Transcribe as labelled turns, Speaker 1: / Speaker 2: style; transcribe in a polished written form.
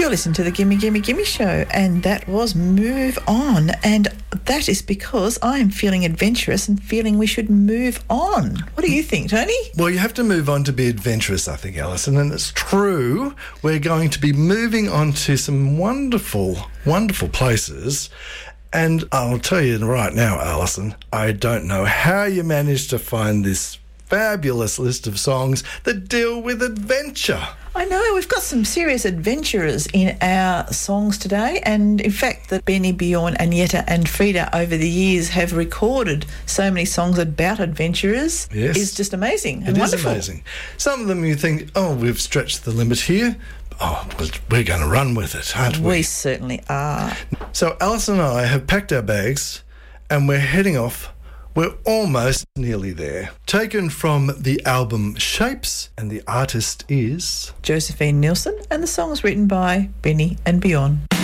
Speaker 1: You're listening to the Gimme Gimme Gimme Show, and that was Move On, and that is because I'm feeling adventurous and feeling we should move on. What do you think, Tony?
Speaker 2: Well, you have to move on to be adventurous, I think, Alison, and it's true. We're going to be moving on to some wonderful, wonderful places. And I'll tell you right now, Alison, I don't know how you managed to find this fabulous list of songs that deal with adventure.
Speaker 1: I know, we've got some serious adventurers in our songs today, and in fact that Benny, Bjorn and Jetta and Frida over the years have recorded so many songs about adventurers is just amazing and wonderful.
Speaker 2: It is amazing. Some of them you think, oh, we've stretched the limit here. Oh, we're going to run with it, aren't we?
Speaker 1: We certainly are.
Speaker 2: So Alison and I have packed our bags and we're heading off. We're almost nearly there. Taken from the album Shapes, and the artist is
Speaker 1: Josephine Nielsen, and the song is written by Benny and Bjorn.